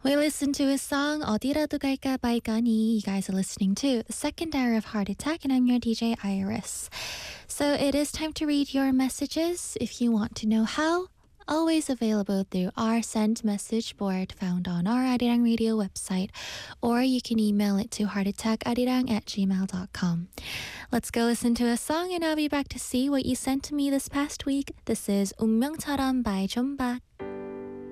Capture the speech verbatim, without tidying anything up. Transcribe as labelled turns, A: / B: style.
A: We listened to a song, 어디라도 갈까 by Gunny. You guys are listening to the second hour of Heart Attack, and I'm your D J Iris. So it is time to read your messages. If you want to know how, always available through our send message board found on our Arirang Radio website, or you can email it to heartattackarirang at gmail dot com. Let's go listen to a song, and I'll be back to see what you sent to me this past week. This is 운명처럼 by Jeonbak.